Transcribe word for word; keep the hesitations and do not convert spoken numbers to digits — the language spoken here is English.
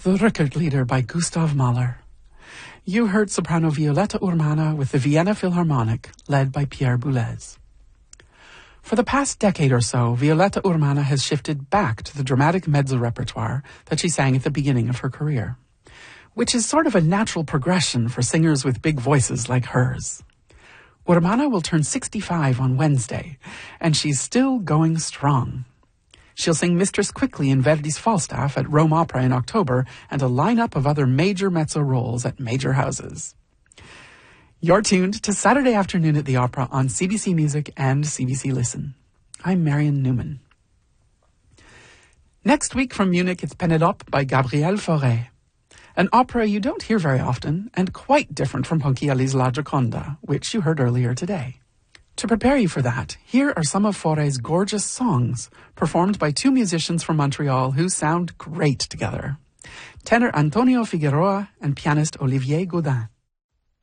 The Rückert-Lieder by Gustav Mahler. You heard soprano Violetta Urmana with the Vienna Philharmonic, led by Pierre Boulez. For the past decade or so, Violetta Urmana has shifted back to the dramatic mezzo repertoire that she sang at the beginning of her career, which is sort of a natural progression for singers with big voices like hers. Urmana will turn sixty-five on Wednesday, and she's still going strong. She'll sing Mistress Quickly in Verdi's Falstaff at Rome Opera in October and a lineup of other major mezzo roles at major houses. You're tuned to Saturday Afternoon at the Opera on C B C Music and C B C Listen. I'm Marion Newman. Next week from Munich, it's Pénélope by Gabriel Fauré, an opera you don't hear very often and quite different from Ponchielli's La Gioconda, which you heard earlier today. To prepare you for that, here are some of Fauré's gorgeous songs, performed by two musicians from Montreal who sound great together. Tenor Antonio Figueroa and pianist Olivier Gaudin.